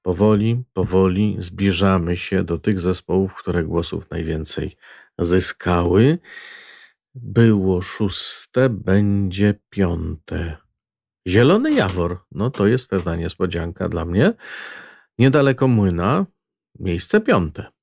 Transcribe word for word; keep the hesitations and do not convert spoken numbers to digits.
powoli, powoli zbliżamy się do tych zespołów, które głosów najwięcej zyskały. Było szóste, będzie piąte. Zielony Jawor, no to jest pewna niespodzianka dla mnie. Niedaleko Młyna, miejsce piąte.